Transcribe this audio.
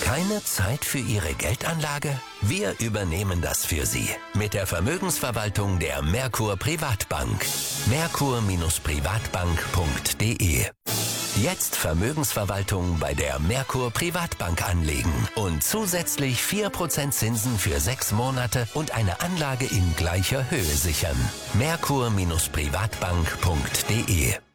Keine Zeit für Ihre Geldanlage? Wir übernehmen das für Sie. Mit der Vermögensverwaltung der Merkur Privatbank. Merkur-Privatbank.de. Jetzt Vermögensverwaltung bei der Merkur Privatbank anlegen und zusätzlich 4% Zinsen für 6 Monate und eine Anlage in gleicher Höhe sichern. Merkur-Privatbank.de